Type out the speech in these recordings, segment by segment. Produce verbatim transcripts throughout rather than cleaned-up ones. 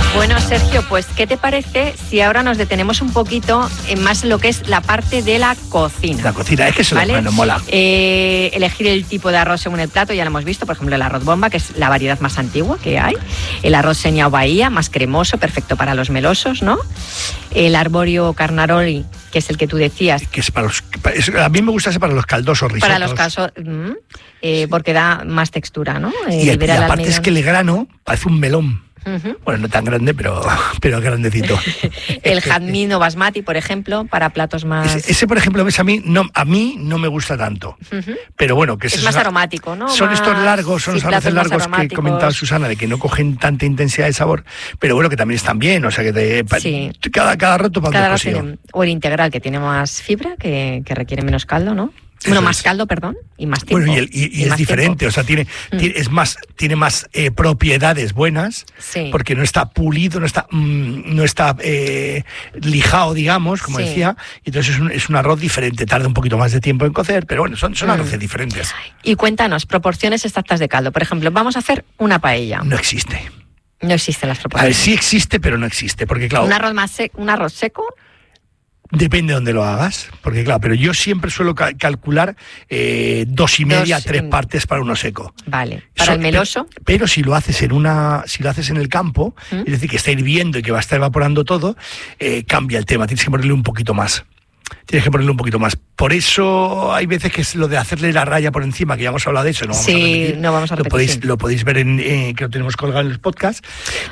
Bueno, Sergio, pues ¿qué te parece si ahora nos detenemos un poquito en más lo que es la parte de la cocina? La cocina, es que eso ¿vale? nos mola. Eh, elegir el tipo de arroz según el plato, ya lo hemos visto, por ejemplo, el arroz bomba, que es la variedad más antigua que hay. El arroz seña o bahía, más cremoso, perfecto para los melosos, ¿no? El arborio carnaroli, que es el que tú decías. Que es para los, es, a mí me gusta ese para los caldosos risotos. Para los caldosos, mmm, eh, sí. Porque da más textura, ¿no? Eh, y, y aparte es que el grano parece un melón. Uh-huh. Bueno, no tan grande, pero, pero grandecito. El jazmín o basmati, por ejemplo, para platos más... Ese, ese por ejemplo, ves, a mí no, a mí no me gusta tanto. Uh-huh. Pero bueno, que es es más una, aromático, ¿no? Son más, estos largos, son sí, los arroces largos que comentaba Susana, de que no cogen tanta intensidad de sabor, pero bueno, que también están bien, o sea, que te, sí. cada, cada rato para cada un tiene, o el integral, que tiene más fibra, que, que requiere menos caldo, ¿no? Eso bueno, más es. caldo, perdón, y más tiempo. Bueno, y, el, y, y, y es diferente, tiempo. o sea, tiene, mm. tiene, es más, tiene más eh, propiedades buenas, sí. porque no está pulido, no está, mm, no está eh, lijado, digamos, como sí. decía, y entonces es un, es un arroz diferente, tarda un poquito más de tiempo en cocer, pero bueno, son, son mm. arroces diferentes. Y cuéntanos, proporciones exactas de caldo. Por ejemplo, vamos a hacer una paella. No existe. No existen las proporciones. A ver, sí existe, pero no existe, porque claro... ¿Un arroz, más sec, un arroz seco? Depende de dónde lo hagas, porque claro, pero yo siempre suelo ca- calcular eh, dos y media, dos, tres en... partes para uno seco. Vale. ¿Para so, el meloso? Pero, pero si lo haces en una, si lo haces en el campo, ¿Mm? es decir, que está hirviendo y que va a estar evaporando todo, eh, cambia el tema, tienes que ponerle un poquito más. Tienes que ponerle un poquito más. Por eso hay veces que es lo de hacerle la raya por encima, que ya hemos hablado de eso, no vamos sí, a repetir. no vamos a repetir. Lo podéis, sí. lo podéis ver en eh, que lo tenemos colgado en los podcasts.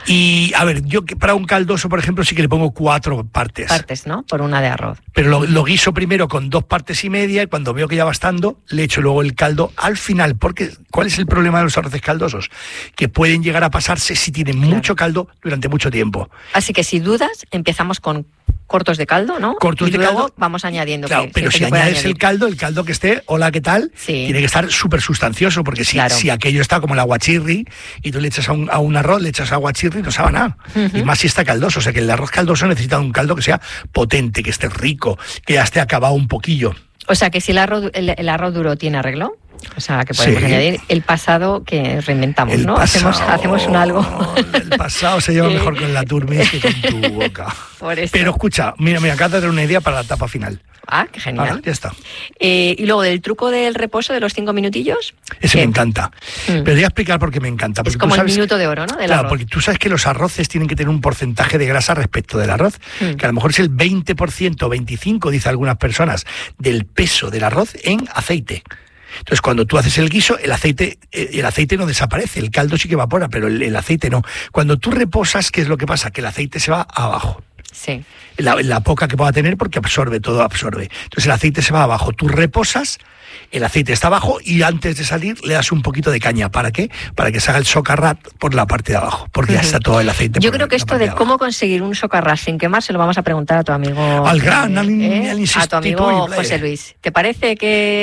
Y a ver, yo que para un caldoso, por ejemplo, sí que le pongo cuatro partes. Partes, ¿no? Por una de arroz. Pero lo, lo guiso primero con dos partes y media, y cuando veo que ya va estando, le echo luego el caldo al final. Porque ¿cuál es el problema de los arroces caldosos? Que pueden llegar a pasarse si tienen claro. mucho caldo durante mucho tiempo. Así que si dudas, empezamos con cortos de caldo, ¿no? Cortos y de luego caldo. Vamos añadiendo. Claro, que, pero si añades el caldo, el caldo que esté, hola, ¿qué tal? Sí. Tiene que estar súper sustancioso, porque si, claro. si aquello está como el aguachirri y tú le echas a un, a un arroz, le echas aguachirri, no sabe nada. Uh-huh. Y más si está caldoso. O sea que el arroz caldoso necesita un caldo que sea potente, que esté rico, que ya esté acabado un poquillo. O sea que si el arroz, el, el arroz duro tiene arreglo, o sea, que podemos sí. añadir el pasado que reinventamos, el ¿no? Pasado, hacemos hacemos un algo. El pasado se lleva mejor con la turmis que con tu boca. Por eso. Pero escucha, mira, me acabas de dar una idea para la etapa final. Ah, qué genial. Ah, ya está. Eh, y luego del truco del reposo de los cinco minutillos. Ese ¿qué? me encanta. Mm. Pero te voy a explicar por qué me encanta. Es como el minuto de oro, ¿no? Del claro, arroz. porque tú sabes que los arroces tienen que tener un porcentaje de grasa respecto del arroz, mm. que a lo mejor es el veinte por ciento, veinticinco por ciento, dice algunas personas, del peso del arroz en aceite. Entonces, cuando tú haces el guiso, el aceite el aceite no desaparece, el caldo sí que evapora, pero el, el aceite no. Cuando tú reposas, ¿qué es lo que pasa? Que el aceite se va abajo. Sí. La, la poca que pueda tener, porque absorbe, todo absorbe. Entonces el aceite se va abajo. Tú reposas, el aceite está abajo y antes de salir le das un poquito de caña. ¿Para qué? Para que se haga el socarrat por la parte de abajo, porque uh-huh. ya está todo el aceite. Yo por creo que esto de, de cómo conseguir un socarrat sin quemar se lo vamos a preguntar a tu amigo. Al gran, eh, al, eh, al a tu amigo José Luis. ¿Te parece que